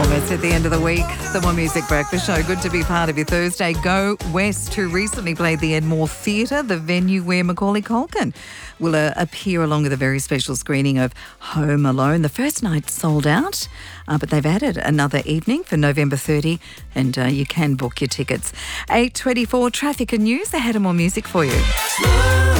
Almost at the end of the week, the More Music Breakfast Show. Good to be part of your Thursday. Go West, who recently played the Enmore Theatre, the venue where Macaulay Culkin will appear along with a very special screening of Home Alone. The first night sold out, but they've added another evening for November 30, and you can book your tickets. 8:24 traffic and news. They had More Music for you.